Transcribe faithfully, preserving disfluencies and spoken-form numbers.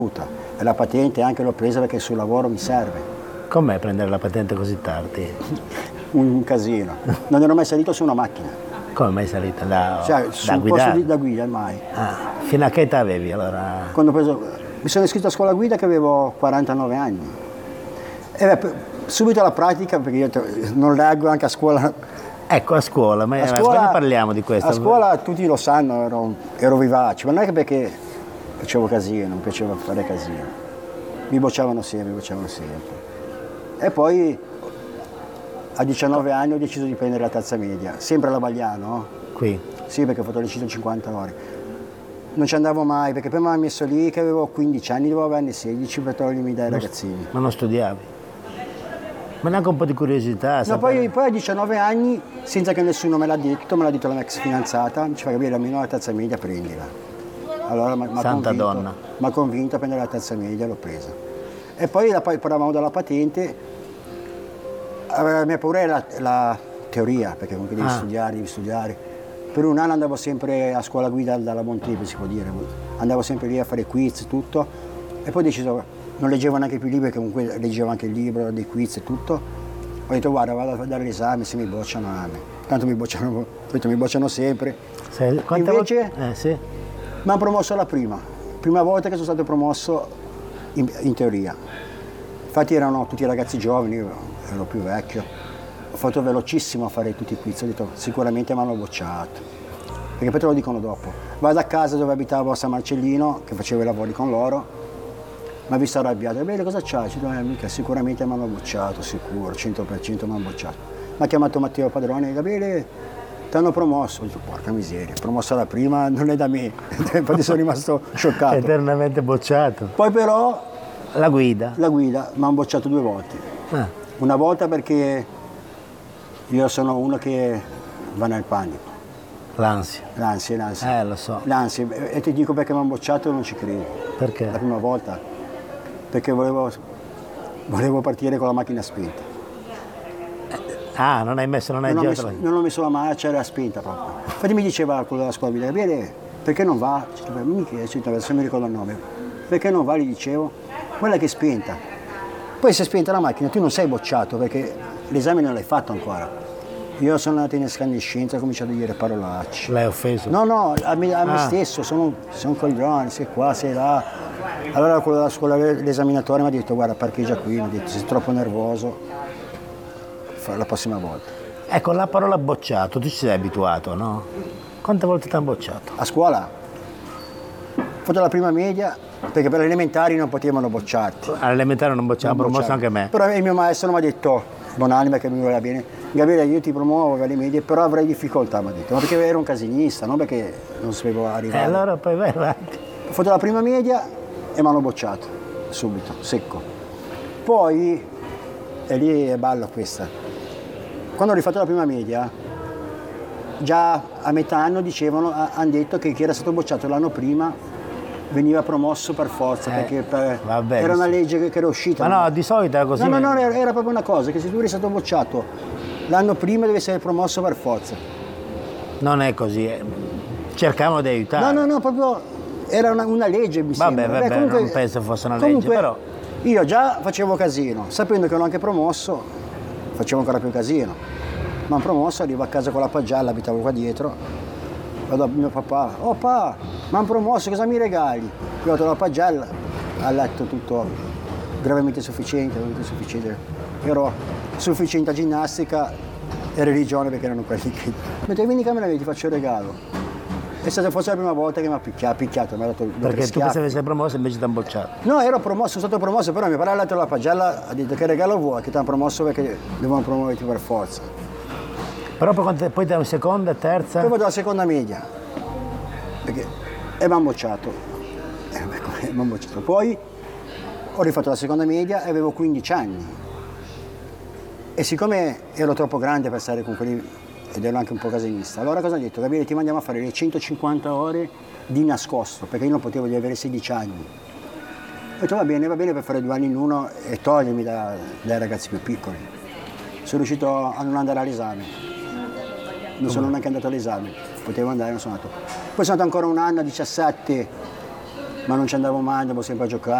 E la patente anche l'ho presa perché sul lavoro mi serve. Com'è prendere la patente così tardi? un, un casino. Non ero mai salito su una macchina. Come mai salita? Da, cioè, da sul guidare? posto di, da guida mai. Ah, fino a che età avevi allora? Quando ho preso, mi sono iscritto a scuola guida che avevo quarantanove anni. E beh, subito la pratica, perché io non leggo anche a scuola. Ecco, a scuola, ma a a scuola, scuola parliamo di questo. A scuola tutti lo sanno, ero, ero vivace, ma non è che perché facevo casino, non piaceva fare casino. Mi bocciavano sempre, mi bocciavano sempre. E poi a diciannove anni ho deciso di prendere la terza media, sempre alla Bagliano. Qui? Sì, perché ho fatto le centocinquanta ore. Non ci andavo mai, perché poi mi hanno messo lì che avevo quindici anni, dovevo averne sedici per togliermi dai ragazzini. Ma non studiavi? Ma neanche un po' di curiosità? No, poi, poi a diciannove anni, senza che nessuno me l'ha detto, me l'ha detto la mia ex fidanzata, mi diceva Gabriele, almeno la terza media prendila. Allora mi ha convinto, convinto a prendere la terza media, l'ho presa. E poi la, parlavamo della patente, la mia paura era la, la teoria, perché comunque devi ah. studiare, devi studiare. Per un anno andavo sempre a scuola guida dalla Montepio, si può dire, andavo sempre lì a fare quiz e tutto, e poi ho deciso, non leggevo neanche più libri, perché comunque leggevo anche il libro, dei quiz e tutto. Ho detto guarda, vado a dare l'esame, se mi bocciano a me. Tanto mi bocciano, ho detto, mi bocciano sempre. Sei, Invece eh, sì. mi hanno promosso la prima, prima volta che sono stato promosso in, in teoria. Infatti erano tutti ragazzi giovani, io ero più vecchio. Ho fatto velocissimo a fare tutti i quiz, ho detto sicuramente mi hanno bocciato. Perché poi te lo dicono dopo. Vado a casa dove abitavo a San Marcellino, che facevo i lavori con loro, mi ha visto arrabbiato. Bene, cosa c'hai? Ci dico, eh, mica, sicuramente mi hanno bocciato, sicuro, cento per cento mi hanno bocciato. Mi ha chiamato Matteo Padrone, Gabriele, ti hanno promosso. Ho detto, porca miseria, promossa la prima non è da me. Infatti sono rimasto scioccato. Eternamente bocciato. Poi però la guida? La guida mi hanno bocciato due volte. Ah. Una volta perché io sono uno che va nel panico. L'ansia? L'ansia, l'ansia. Eh, lo so. L'ansia. E ti dico perché mi hanno bocciato e non ci credo. Perché? La prima volta. Perché volevo, volevo partire con la macchina spenta. Ah, non hai messo, non hai non ho girato messo, la... non ho messo la marcia, era spenta proprio. Infatti mi diceva quello della scuola guida, bene, perché non va? Se mi ricordo il nome. Perché non va, gli dicevo, quella che è spenta. Poi se è spenta la macchina tu non sei bocciato perché l'esame non l'hai fatto ancora. Io sono andato in escandescenza e ho cominciato a dire parolacce. L'hai offeso? No, no, a me, a me ah. stesso, sono, sono un coglione, sei qua, sei là. Allora quello della scuola, l'esaminatore mi ha detto guarda parcheggia qui, mi ha detto sei troppo nervoso, la prossima volta. Ecco, la parola bocciato, tu ci sei abituato, no? Quante volte ti hanno bocciato? A scuola? Ho fatto la prima media, perché per le elementari non potevano bocciarti. All'elementare non bocciavano, promosso anche me. Però il mio maestro mi ha detto, buonanima che mi voleva bene, Gabriele io ti promuovo alle medie, però avrei difficoltà, mi ha detto, ma perché ero un casinista, non perché non sapevo arrivare. E allora poi vai avanti. Ho fatto la prima media e mi hanno bocciato, subito, secco. Poi, e lì è balla questa, quando ho rifatto la prima media, già a metà anno dicevano, hanno detto che chi era stato bocciato l'anno prima veniva promosso per forza, eh, perché per, vabbè, era una legge che, che era uscita. Ma no, di solito era così. No, no, no, era, era proprio una cosa, che se tu eri stato bocciato l'anno prima devi essere promosso per forza. Non è così, eh. Cercavano di aiutare. No, no, no, proprio era una, una legge, mi vabbè, sembra. Vabbè, Beh, comunque, non penso fosse una comunque, legge, però. Io già facevo casino, sapendo che ero anche promosso, facevo ancora più casino. Mi hanno promosso, arrivo a casa con la pagella, abitavo qua dietro, vado a mio papà, oh papà, mi hanno promosso, cosa mi regali? Io ho dato la pagella, ha letto tutto gravemente sufficiente, gravemente sufficiente. Ero sufficiente a ginnastica e religione perché erano quelli che... Mi ha detto, vieni in camera mia, ti faccio il regalo. È stata forse la prima volta che mi ha picchiato, picchiato mi ha dato perché tu pensavi essere promosso e invece ti hanno bocciato? No, ero promosso, sono stato promosso, però mio padre ha letto la pagella, ha detto che regalo vuoi, che ti hanno promosso perché devono promuoverti per forza. Però poi, poi da una seconda, terza? Poi vado alla seconda media, perché, e mi hanno bocciato. Eh, beh, mi hanno bocciato. Poi ho rifatto la seconda media e avevo quindici anni. E siccome ero troppo grande per stare con quelli, ed ero anche un po' casinista, allora cosa ho detto? Gabriele, ti mandiamo a fare le centocinquanta ore di nascosto, perché io non potevo di avere sedici anni. Ho detto va bene, va bene per fare due anni in uno e togliermi da, dai ragazzi più piccoli. Sono riuscito a non andare all'esame. Non sono neanche andato all'esame, potevo andare, non sono andato. Poi sono andato ancora un anno, a diciassette, ma non ci andavo mai, andavo sempre a giocare.